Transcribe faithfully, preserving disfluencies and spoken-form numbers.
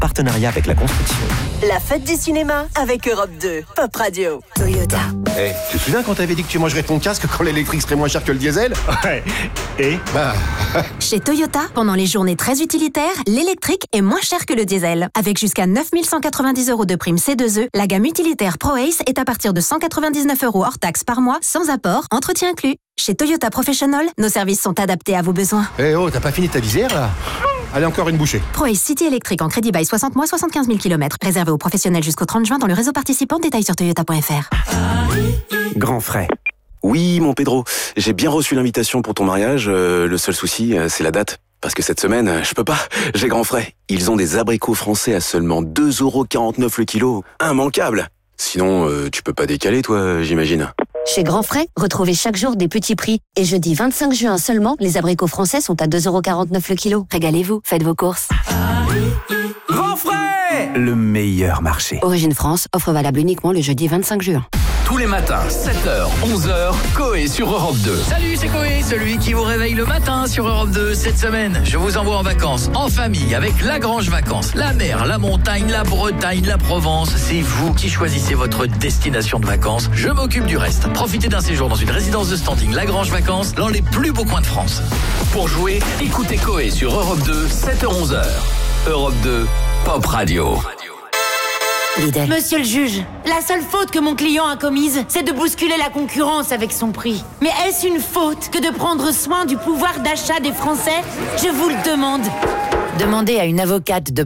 partenariat avec la construction. La fête du cinéma avec Europe deux. Pop Radio. Toyota. Eh, hey, tu te souviens quand t'avais dit que tu mangerais ton casque quand l'électrique serait moins cher que le diesel? Ouais. Et bah... Chez Toyota, pendant les journées très utilitaires, l'électrique est moins cher que le diesel. Avec jusqu'à neuf mille cent quatre-vingt-dix euros de prime C deux E, la gamme utilitaire ProAce est à partir de cent quatre-vingt-dix-neuf euros hors taxe par mois, sans apport, entretien inclus. Chez Toyota Professional, nos services sont adaptés à vos besoins. Eh hey, oh, t'as pas fini ta visière là? Allez, encore une bouchée. ProAce City électrique en crédit bail soixante mois, soixante-quinze mille kilomètres. Réservé aux professionnels jusqu'au trente juin dans le réseau participant. Détails sur toyota point f r. Grand frais. Oui, mon Pedro, j'ai bien reçu l'invitation pour ton mariage. Euh, le seul souci, euh, c'est la date. Parce que cette semaine, euh, je peux pas, j'ai grand frais. Ils ont des abricots français à seulement deux euros quarante-neuf le kilo. Immanquable. Sinon, euh, tu peux pas décaler, toi, j'imagine. Chez Grand Frais, retrouvez chaque jour des petits prix. Et jeudi vingt-cinq juin seulement, les abricots français sont à deux euros quarante-neuf le kilo. Régalez-vous, faites vos courses. Grand frais, le meilleur marché. Origine France, offre valable uniquement le jeudi vingt-cinq juin. Tous les matins, sept heures, onze heures, Coé sur Europe deux. Salut, c'est Coé, celui qui vous réveille le matin sur Europe deux. Cette semaine, je vous envoie en vacances, en famille, avec Lagrange Vacances. La mer, la montagne, la Bretagne, la Provence, c'est vous qui choisissez votre destination de vacances. Je m'occupe du reste. Profitez d'un séjour dans une résidence de standing Lagrange Vacances, dans les plus beaux coins de France. Pour jouer, écoutez Coé sur Europe deux, sept heures, onze heures. Europe deux, Pop Radio. Lidl. Monsieur le juge, la seule faute que mon client a commise, c'est de bousculer la concurrence avec son prix. Mais est-ce une faute que de prendre soin du pouvoir d'achat des Français? Je vous le demande. Demandez à une avocate de